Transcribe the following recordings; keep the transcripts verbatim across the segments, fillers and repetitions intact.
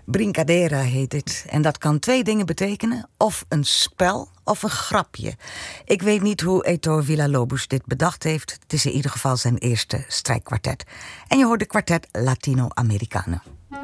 Brincadeira heet dit. En dat kan twee dingen betekenen. Of een spel, of een grapje. Ik weet niet hoe Heitor Villa-Lobos dit bedacht heeft. Het is in ieder geval zijn eerste strijkkwartet. En je hoort de kwartet Latino-Americano.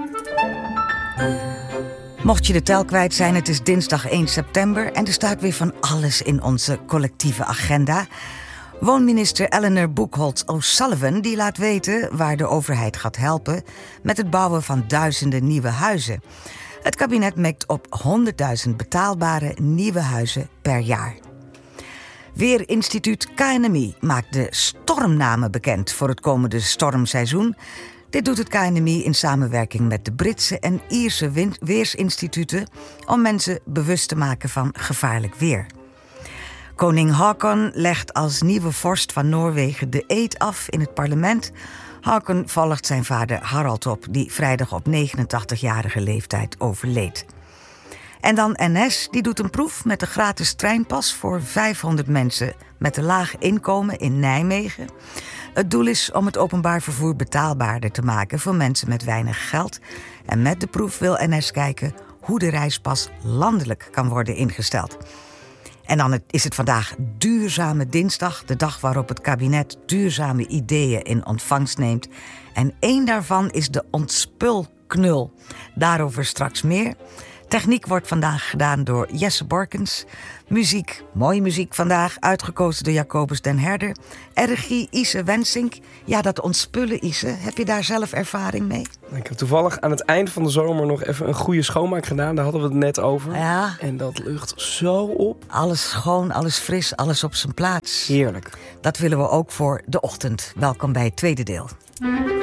Mocht je de tel kwijt zijn, het is dinsdag één september... en er staat weer van alles in onze collectieve agenda. Woonminister Eleanor Buchholz O'Sullivan die laat weten waar de overheid gaat helpen met het bouwen van duizenden nieuwe huizen. Het kabinet mikt op honderdduizend betaalbare nieuwe huizen per jaar. Weerinstituut K N M I maakt de stormnamen bekend voor het komende stormseizoen. Dit doet het K N M I in samenwerking met de Britse en Ierse win- weersinstituten om mensen bewust te maken van gevaarlijk weer. Koning Haakon legt als nieuwe vorst van Noorwegen de eed af in het parlement. Haakon volgt zijn vader Harald op, die vrijdag op negenentachtigjarige leeftijd overleed. En dan N S, die doet een proef met de gratis treinpas voor vijfhonderd mensen met een laag inkomen in Nijmegen. Het doel is om het openbaar vervoer betaalbaarder te maken voor mensen met weinig geld. En met de proef wil N S kijken hoe de reispas landelijk kan worden ingesteld. En dan is het vandaag Duurzame Dinsdag, de dag waarop het kabinet duurzame ideeën in ontvangst neemt. En één daarvan is de ontspulknul. Daarover straks meer. Techniek wordt vandaag gedaan door Jesse Borkens. Muziek, mooie muziek vandaag, uitgekozen door Jacobus den Herder. Regie Ise Wensink. Ja, dat ontspullen, Ise, heb je daar zelf ervaring mee? Ik heb toevallig aan het eind van de zomer nog even een goede schoonmaak gedaan. Daar hadden we het net over. Ja. En dat lucht zo op. Alles schoon, alles fris, alles op zijn plaats. Heerlijk. Dat willen we ook voor de ochtend. Welkom bij het tweede deel.